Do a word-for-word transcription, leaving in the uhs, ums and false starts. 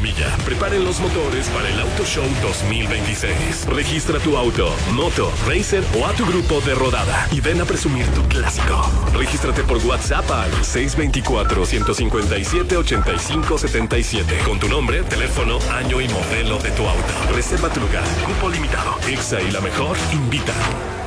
Milla. Preparen los motores para el Auto Show dos mil veintiséis. Registra tu auto, moto, racer o a tu grupo de rodada y ven a presumir tu clásico. Regístrate por WhatsApp al seis dos cuatro, uno cinco siete, ocho cinco siete siete con tu nombre, teléfono, año y modelo de tu auto. Reserva tu lugar. Cupo limitado. Exa y la mejor invitan.